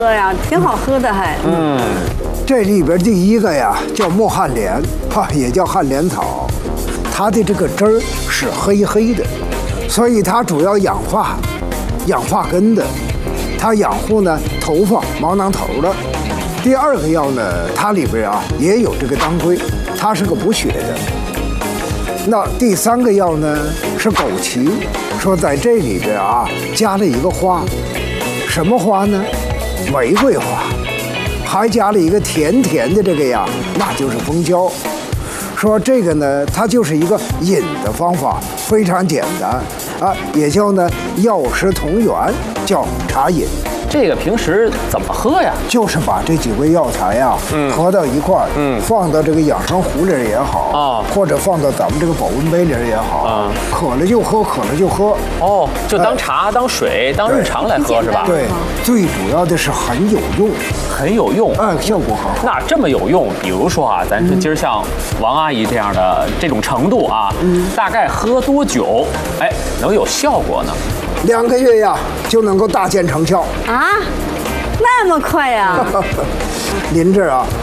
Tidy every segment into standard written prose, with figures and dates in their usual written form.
喝呀，挺好喝的还。 这里边第一个呀叫墨旱莲，也叫旱莲草，它的这个汁儿是黑黑的，所以它主要养发根的，它养护呢头发毛囊头的。第二个药呢，它里边啊也有这个当归，它是个补血的。那第三个药呢是枸杞，说在这里边啊加了一个花，什么花呢？玫瑰花，还加了一个甜甜的这个呀，那就是蜂胶。说这个呢，它就是一个饮的方法，非常简单啊，也叫呢药食同源，叫茶饮。 这个平时怎么喝呀？ 就是把这几味药材呀，合到一块儿，放到这个养生壶里也好，或者放到咱们这个保温杯里也好，渴了就喝，渴了就喝。 哦，就当茶、当水、当日常来喝是吧？ 对，最主要的是很有用， 很有用， 效果很好。 那这么有用，比如说啊，咱说今儿像王阿姨这样的这种程度啊，大概喝多久，能有效果呢 ？2个月呀，就能够大见成效啊，那么快呀！ 您这啊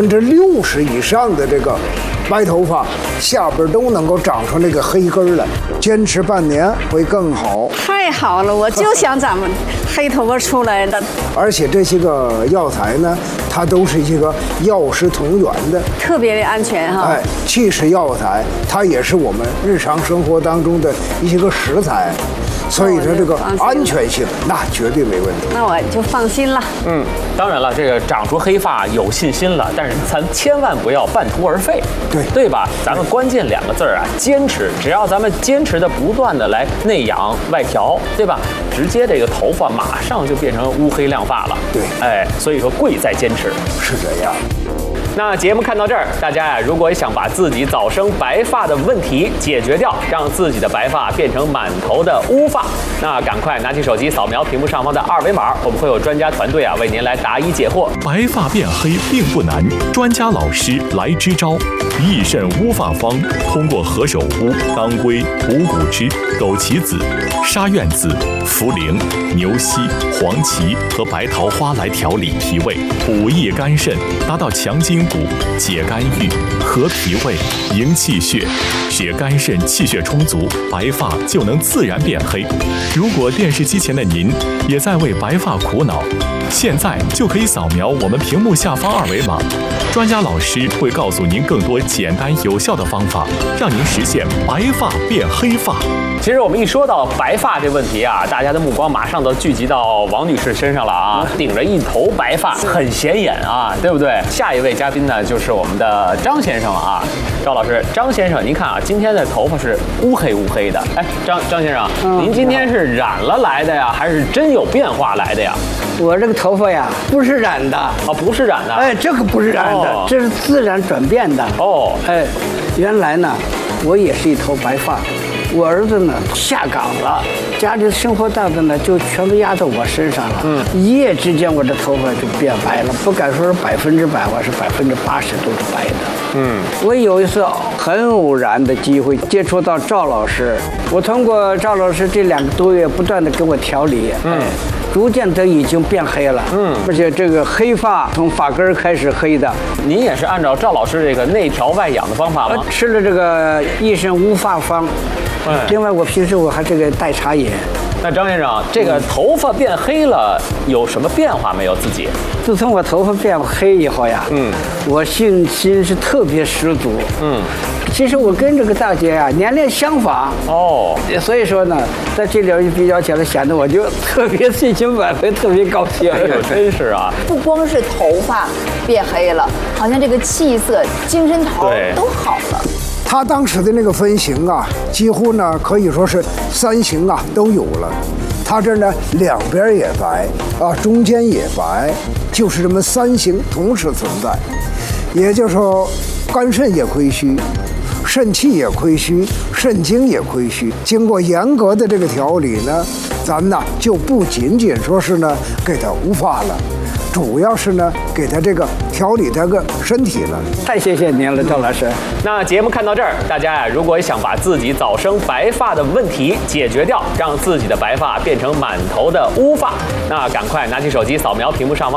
，60%以上的这个白头发下边都能够长出那个黑根来，坚持半年会更好。 太好了，我就想咱们黑头发出来的。 而且这些个药材呢，它都是一个药食同源的， 特别的安全哈。 气食药材，它也是我们日常生活当中的一些个食材。所以说这个安全性那绝对没问题， 那我就放心了。 当然了，这个长出黑发有信心了，但是咱千万不要半途而废，对吧？咱们关键2个字啊，坚持。只要咱们坚持的不断的来内养外调，对吧？直接这个头发马上就变成乌黑亮发了。 对， 所以说贵在坚持， 是这样。 那节目看到这儿，大家呀，如果想把自己早生白发的问题解决掉，让自己的白发变成满头的乌发，那赶快拿起手机扫描屏幕上方的2维码，我们会有专家团队为您来答疑解惑。 白发变黑并不难，专家老师来支招。益肾乌发方通过何首乌、当归、五谷汁、枸杞子、沙苑子、茯苓、牛膝、黄芪和白桃花来调理脾胃，补益肝肾，达到强筋骨、解肝郁、和脾胃、营气血，使肝肾气血充足，白发就能自然变黑。如果电视机前的您也在为白发苦恼，现在就可以扫描我们屏幕下方2维码，专家老师会告诉您更多简单有效的方法，让您实现白发变黑发。 其实我们一说到白发这问题啊，大家的目光马上都聚集到王女士身上了啊，顶着一头白发，很显眼啊，对不对？下一位嘉宾呢，就是我们的张先生啊，赵老师，张先生，您看啊，今天的头发是乌黑乌黑的，张先生，您今天是染了来的呀，还是真有变化来的呀？ 我这个头发呀，不是染的不是染的， 这个不是染的，这是自然转变的。原来呢，我也是一头白发。我儿子呢下岗了，家里的生活担子呢就全都压在我身上了。一夜之间我的头发就变白了，不敢说是100%，我是80%都是白的。我有一次很偶然的机会接触到赵老师，我通过赵老师这2个多月不断的给我调理，逐渐的已经变黑了。而且这个黑发从发根开始黑的。 您也是按照赵老师这个内调外养的方法吗？ 我吃了这个益肾乌发方。另外，我平时我还这个代茶饮。 那张先生，这个头发变黑了，有什么变化没有？自己？ 自从我头发变黑以后呀，我信心是特别十足。其实我跟这个大姐呀年龄相仿所以说呢，在这里比较起来，显得我就特别信心满分，特别高兴。 真是啊！ 不光是头发变黑了，好像这个气色、精神头都好了。 他当时的那个分型啊，几乎呢可以说是3型啊都有了。他这呢2边也白中间也白，就是这么3型同时存在。也就是说，肝肾也亏虚，肾气也亏虚，肾精也亏虚。经过严格的这个调理呢，咱呢就不仅仅说是呢给他乌发了，主要是呢给他这个调理他个身体了。 太谢谢您了，赵老师。 那节目看到这儿，大家呀，如果想把自己早生白发的问题解决掉，让自己的白发变成满头的乌发，那赶快拿起手机扫描屏幕上方